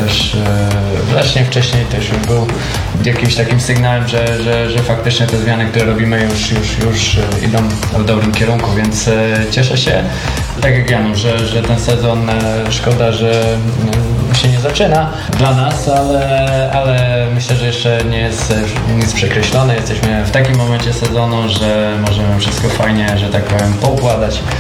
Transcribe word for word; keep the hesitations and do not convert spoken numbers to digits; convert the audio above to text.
też e, Lesznie wcześniej też już był jakimś takim sygnałem, że, że, że faktycznie te zmiany, które robimy już, już, już idą w dobrym kierunku, więc e, cieszę się, tak jak Janu, że, że ten sezon e, szkoda, że e, się nie zaczyna dla nas, ale, ale myślę, że jeszcze nie jest nic przekreślone. Jesteśmy w takim momencie sezonu, że możemy wszystko fajnie, że tak powiem, poukładać